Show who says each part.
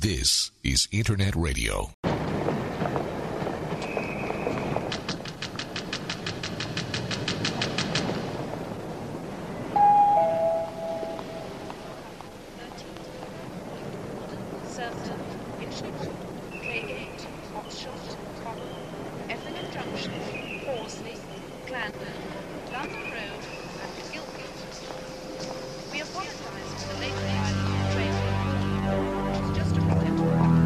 Speaker 1: This is Internet Radio.
Speaker 2: Effingham Junction, Horsley, Clanton,